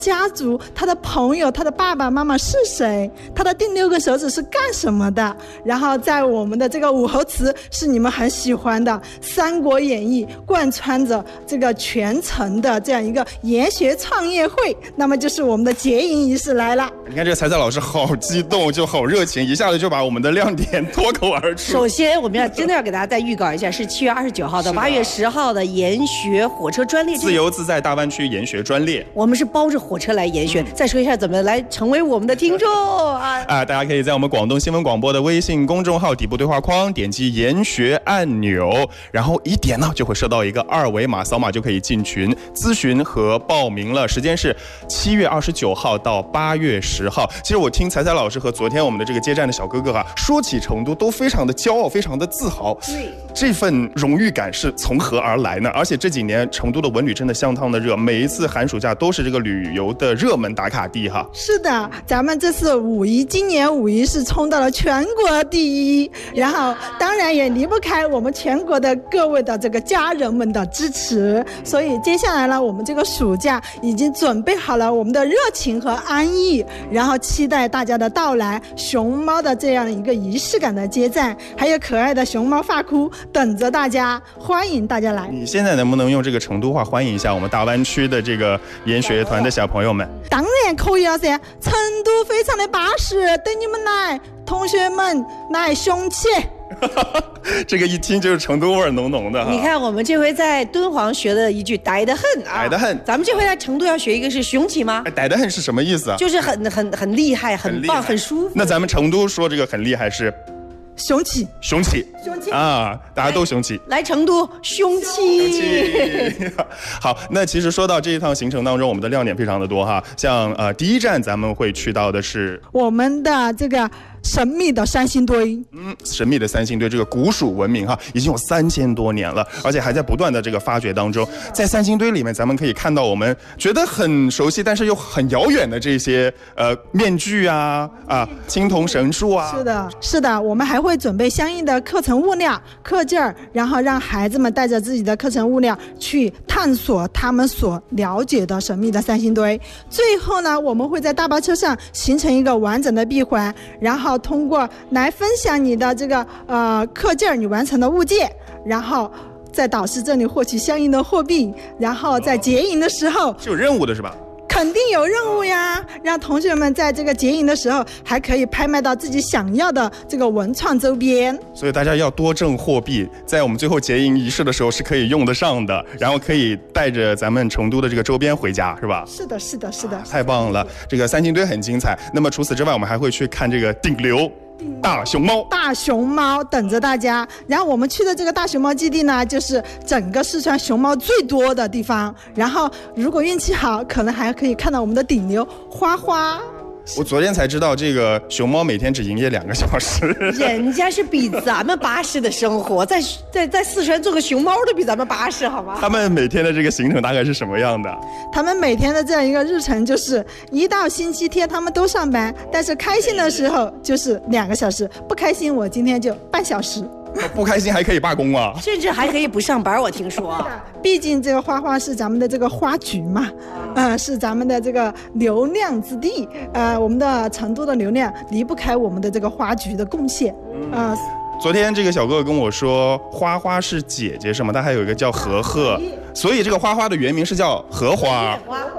家族、他的朋友、他的爸爸妈妈是谁，他的第6根手指是干什么的。然后在我们的这个武侯祠是你们很喜欢的《三国演义》，贯穿着这个全程的这样一个研学创业会，那么就是我们的结营仪式来了。 你看这个彩彩老师好激动，就好热情，一下子就把我们的亮点脱口而出。 首先我们真的要给大家再预告一下，是7月29号到8月10号的研学火车专列， 自由自在大湾区研学专列， 我们是包着火车来研学。再说一下怎么来成为我们的听众大家可以在我们广东新闻广播的微信公众号底部对话框点击研学按钮，然后一点呢就会收到一个2维码，扫码就可以进群咨询和报名了。时间是7月29号到8月10号。其实我听彩彩老师和昨天我们的这个接站的小哥哥说起成都都非常的骄傲，非常的自豪。 对， 这份荣誉感是从何而来呢？而且这几年成都的文旅真的相当的热，每一次寒暑假都是这个旅游的热门打卡地哈。 是的，咱们这次今年五一是冲到了全国第1，然后当然也离不开我们全国的各位的这个家人们的支持，所以接下来呢，我们这个暑假已经准备好了我们的热情和安逸，然后期待大家的到来，熊猫的这样一个仪式感的接站，还有可爱的熊猫发箍等着大家，欢迎大家来。 你现在能不能用这个成都话欢迎一下我们大湾区的这个研学团的小朋友们？ 当然可以了噻，成都非常的巴适，等你们来，同学们来雄起。 这个一听就是成都味儿浓浓的哈。 你看我们这回在敦煌学的一句逮得很逮得很， 咱们这回在成都要学一个是雄起吗？ 逮得很是什么意思啊？ 就是很厉害，很棒，很舒服。 那咱们成都说这个很厉害是雄起， 雄起，雄起啊！大家都雄起， 来成都雄起。 好，那其实说到这一趟行程当中，我们的亮点非常的多哈。像第一站咱们会去到的是我们的这个神秘的三星堆。 神秘的三星堆，这个古蜀文明哈，已经有3000多年了，而且还在不断的这个发掘当中。在三星堆里面，咱们可以看到我们觉得很熟悉，但是又很遥远的这些面具青铜神树啊。 是的，我们还会准备相应的课程物料、课件儿，然后让孩子们带着自己的课程物料去探索他们所了解的神秘的三星堆。最后呢，我们会在大巴车上形成一个完整的闭环，然后通过来分享你的这个课件你完成的物件，然后在导师这里获取相应的货币，然后在结营的时候是有任务的是吧？ 肯定有任务呀，让同学们在这个结营的时候还可以拍卖到自己想要的这个文创周边。 所以大家要多挣货币，在我们最后结营仪式的时候是可以用得上的，然后可以带着咱们成都的这个周边回家，是吧？ 是的，是的，是的， 太棒了！这个三星堆很精彩。那么除此之外，我们还会去看这个顶流大熊猫等着大家。然后我们去的这个大熊猫基地呢，就是整个四川熊猫最多的地方。然后如果运气好，可能还可以看到我们的顶流花花。 我昨天才知道，这个熊猫每天只营业2个小时。 人家是比咱们巴适的生活，在四川做个熊猫都比咱们巴适，好吗？ 他们每天的这个行程大概是什么样的？ 他们每天的这样一个日程就是一到星期天他们都上班，但是开心的时候就是2个小时，不开心我今天就半小时。 不开心还可以罢工啊， 甚至还可以不上班，我听说。 毕竟这个花花是咱们的这个花局嘛，是咱们的这个流量之地，我们的成都的流量离不开我们的这个花局的贡献， 昨天这个小哥哥跟我说，花花是姐姐是吗？他还有一个叫荷荷，所以这个花花的原名是叫荷花。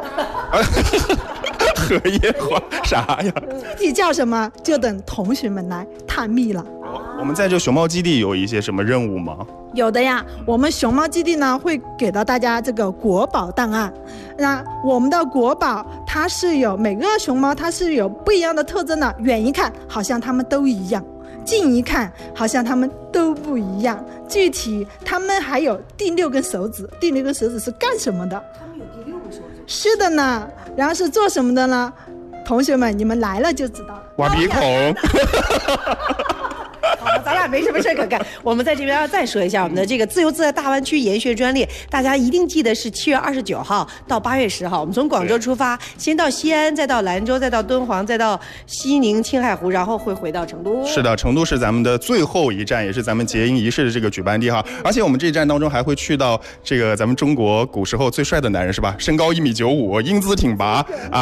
荷叶花啥呀？ 具体叫什么，就等同学们来探秘了。 我们在这熊猫基地有一些什么任务吗？ 有的呀，我们熊猫基地呢会给到大家这个国宝档案。那我们的国宝它是有每个熊猫它是有不一样的特征的，远一看好像它们都一样，近一看好像它们都不一样。具体它们还有第6根手指，第6根手指是干什么的？它们有第6根手指？是的呢，然后是做什么的呢？同学们，你们来了就知道了。 挖鼻孔。 好吧，咱俩没什么事儿可干。我们在这边要再说一下我们的这个自由自在大湾区研学专列，大家一定记得是7月29号到8月10号，我们从广州出发，先到西安，再到兰州，再到敦煌，再到西宁、青海湖，然后会回到成都。 是的，成都是咱们的最后一站，也是咱们结营仪式的这个举办地哈。而且我们这一站当中还会去到这个咱们中国古时候最帅的男人是吧？身高1.95米，英姿挺拔啊。